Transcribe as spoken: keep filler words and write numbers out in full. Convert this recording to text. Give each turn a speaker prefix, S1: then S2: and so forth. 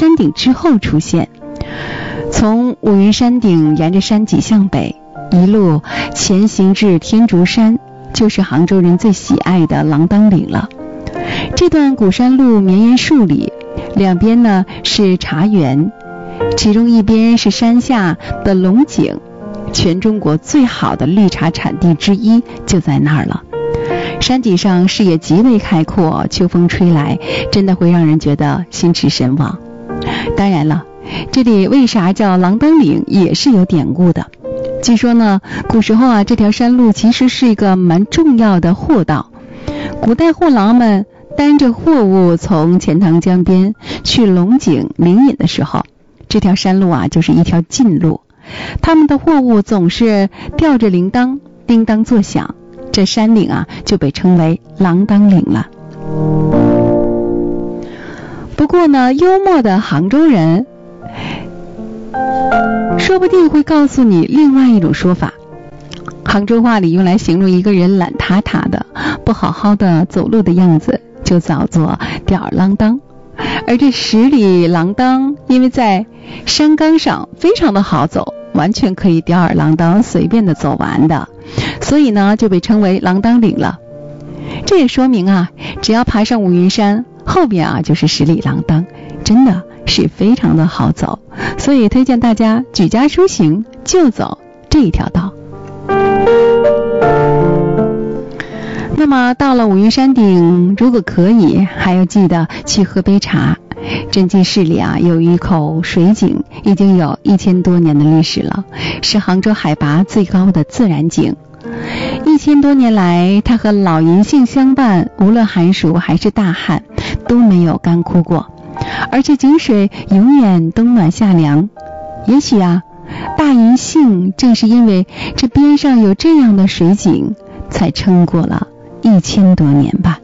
S1: 山顶之后出现。从五云山顶沿着山脊向北，一路前行至天竺山，就是杭州人最喜爱的锒铛岭了。这段古山路绵延数里，两边呢是茶园，其中一边是山下的龙井，全中国最好的绿茶产地之一就在那儿了。山脊上视野极为开阔，秋风吹来，真的会让人觉得心驰神往。当然了，这里为啥叫锒铛岭也是有典故的。据说呢，古时候啊，这条山路其实是一个蛮重要的货道。古代货郎们担着货物从钱塘江边去龙井灵隐的时候，这条山路啊就是一条近路，他们的货物总是吊着铃铛，叮当作响，这山岭啊就被称为锒铛岭了。不过呢，幽默的杭州人说不定会告诉你另外一种说法。杭州话里用来形容一个人懒塌塌的、不好好的走路的样子，就叫做吊儿郎当。而这十里锒铛，因为在山岗上非常的好走，完全可以吊儿郎当随便的走完的，所以呢就被称为锒铛岭了。这也说明啊，只要爬上五云山，后边啊就是十里锒铛，真的是非常的好走，所以推荐大家举家出行就走这一条道。那么到了五云山顶，如果可以，还要记得去喝杯茶。镇济市里啊有一口水井，已经有一千多年的历史了，是杭州海拔最高的自然井。一千多年来，它和老银杏相伴，无论寒暑还是大旱都没有干枯过，而且井水永远冬暖夏凉。也许啊，大银杏正是因为这边上有这样的水井，才撑过了一千多年吧。